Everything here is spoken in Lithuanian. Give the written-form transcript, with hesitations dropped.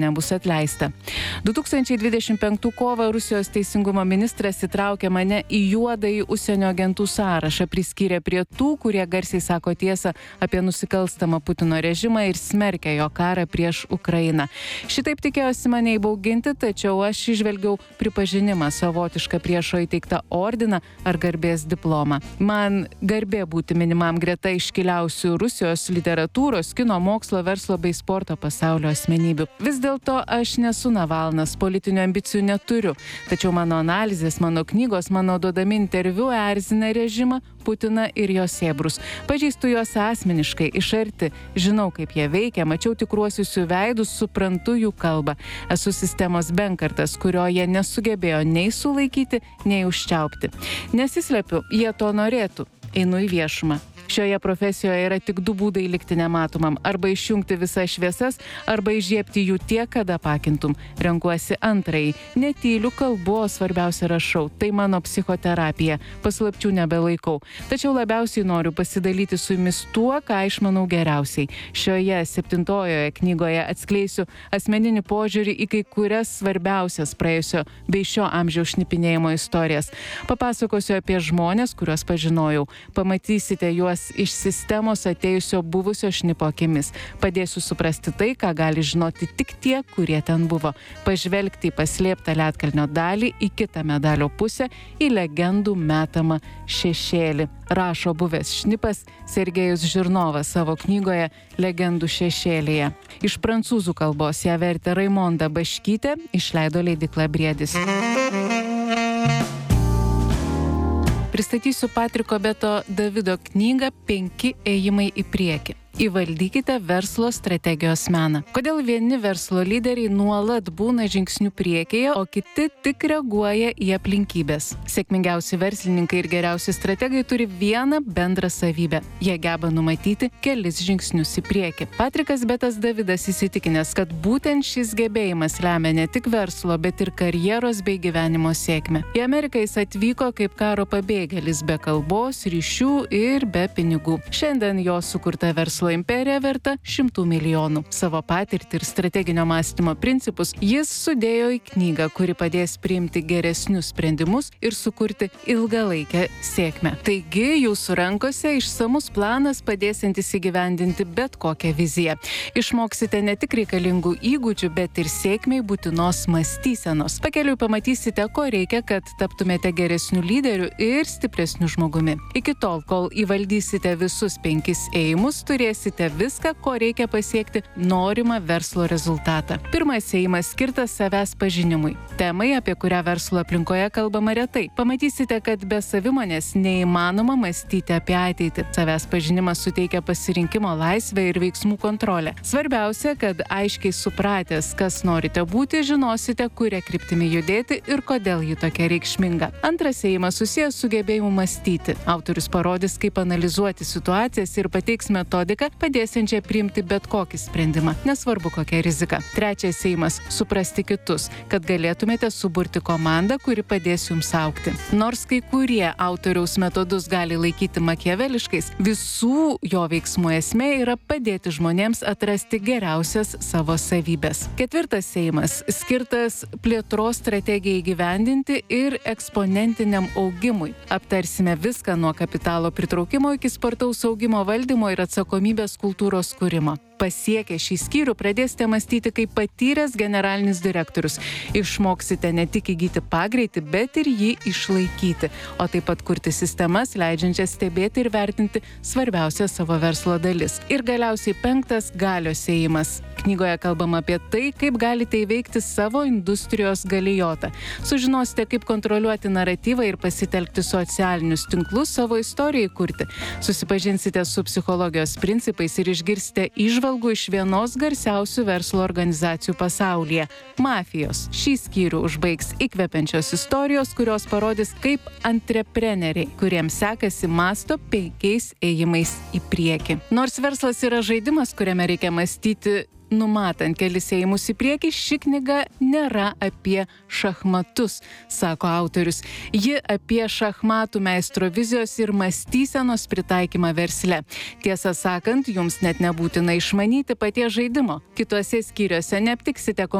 nebus atleista. 2025 kovą Rusijos teisingumo ministras įtraukė mane į juodąjį užsienio agentų sąrašą, priskyrė prie tų, kurie garsiai sako tiesą apie nusikalstamą Putino režimą ir smerkia jo karą prieš Ukrainą. Šitaip tikėjosi mane įbauginti, tačiau aš įžvelgiau pripažinimą, savotišką priešo įteiktą ordiną ar garbės diplomą. Man garbė būti minimam greta iškiliausių Rusijos literatūros, kino, mokslo, verslo bei sporto pasaulio asmenybių. Vis dėlto aš nesu Navalnas, politinių ambicijų neturiu, tačiau mano analizės, mano knygos, mano duodami interviu erzina režimą, Putiną ir jo sėbrus. Pažįstu juos asmeniškai, iš arti, žinau, kaip jie veikia, mačiau tikruosius jų veidus, suprantu jų kalbą. Esu sistemos benkartas, kurio jie nesugebėjo nei sulaikyti, nei užčiaupti. Nesislepiu, jie to norėtų. Einu į viešumą. Šioje profesijoje yra tik du būdai likti nematomam. Arba išjungti visas šviesas, arba įžiebti jų tiek, kad apakintum. Renkuosi antrąjį. Netyliu, kalbu, o svarbiausia rašau. Tai mano psichoterapija. Paslapčių nebelaikau. Tačiau labiausiai noriu pasidalyti su jumis tuo, ką išmanau geriausiai. Šioje 7-ojoje knygoje atskleisiu asmeninį požiūrį į kai kurias svarbiausias praėjusio bei šio amžiaus šnipinėjimo istorijas. Papasakosiu apie žmones, kuriuos pažinojau. Pamatysite juos iš sistemos atėjusio buvusio šnipo akimis. Padėsiu suprasti tai, ką gali žinoti tik tie, kurie ten buvo. Pažvelgti į paslėptą ledkalnio dalį, į kitą medalio pusę, į legendų metamą šešėlį. Rašo buvęs šnipas Sergejus Žirnovas savo knygoje Legendų šešėlyje. Iš prancūzų kalbos ją vertė Raimonda Baškytė, išleido leidykla Briedis. Pristatysiu Patriko Beto Davido knygą 5 ėjimai į priekį. Įvaldykite verslo strategijos meną. Kodėl vieni verslo lyderiai nuolat būna žingsnių priekyje, o kiti tik reaguoja į aplinkybės? Sėkmingiausi verslininkai ir geriausi strategai turi vieną bendrą savybę. Jie geba numatyti kelis žingsnius į priekį. Patrikas Betas Davidas įsitikinęs, kad būtent šis gebėjimas lemia ne tik verslo, bet ir karjeros bei gyvenimo sėkmę. Į Ameriką jis atvyko kaip karo pabėgėlis, be kalbos, ryšių ir be pinigų. Šiandien jo sukurta verslo imperija verta 100 milijonų. Savo patirtį ir strateginio mąstymo principus jis sudėjo į knygą, kuri padės priimti geresnius sprendimus ir sukurti ilgalaikę sėkmę. Taigi, jūsų rankose išsamus planas padėsiantis įgyvendinti bet kokią viziją. Išmoksite ne tik reikalingų įgūdžių, bet ir sėkmei būtinos mąstysenos. Pakeliui pamatysite, ko reikia, kad taptumėte geresniu lyderiu ir stipresniu žmogumi. Iki tol, kol įvaldysite visus 5 ėjimus, turėsite viską, ko reikia pasiekti norimą verslo rezultatą. Pirmas ėjimas skirtas savęs pažinimui. Temai, apie kurią verslo aplinkoje kalbama retai. Pamatysite, kad be savimonės neįmanoma mąstyti apie ateitį. Savęs pažinimas suteikia pasirinkimo laisvę ir veiksmų kontrolę. Svarbiausia, kad aiškiai supratęs, kas norite būti, žinosite, kuria kryptimi judėti ir kodėl ji tokia reikšminga. Antras ėjimas susijęs su gebėjimu mąstyti. Autorius parodys, kaip analizuoti situacijas ir pateiks metodiką, padėsiančią priimti bet kokį sprendimą, nesvarbu kokia rizika. Trečias ėjimas – suprasti kitus, kad galėtumėte suburti komandą, kuri padės jums augti. Nors kai kurie autoriaus metodus gali laikyti makiaveliškais, visų jo veiksmų esmė yra padėti žmonėms atrasti geriausias savo savybės. Ketvirtas ėjimas – skirtas plėtros strategijai įgyvendinti ir eksponentiniam augimui. Aptarsime viską nuo kapitalo pritraukimo iki spartaus augimo valdymo ir atsakomybės kultūros kūrimo. Pasiekę šį skyrių pradėsite mąstyti kaip patyręs generalinis direktorius. Išmoksite ne tik įgyti pagreitį, bet ir jį išlaikyti, o taip pat kurti sistemas, leidžiančias stebėti ir vertinti svarbiausias savo verslo dalis. Ir galiausiai 5 galios ėjimas. Knygoje kalbama apie tai, kaip galite įveikti savo industrijos galijotą. Sužinosite, kaip kontroliuoti naratyvą ir pasitelkti socialinius tinklus savo istorijai kurti. Susipažinsite su psichologijos principais ir išgirsite įžvalgų iš vienos garsiausių verslo organizacijų pasaulyje – mafijos. Šį skyrių užbaigs įkvepiančios istorijos, kurios parodys, kaip antrepreneriai, kuriems sekasi mąsto 5 ėjimais į priekį. Nors verslas yra žaidimas, kuriame reikia mąstyti numatant kelis ėjimus į priekį, ši knyga nėra apie šachmatus, sako autorius. Ji apie šachmatų meistro vizijos ir mąstysenos pritaikymą versle. Tiesą sakant, jums net nebūtina išmanyti paties žaidimo. Kituose skyriuose neaptiksite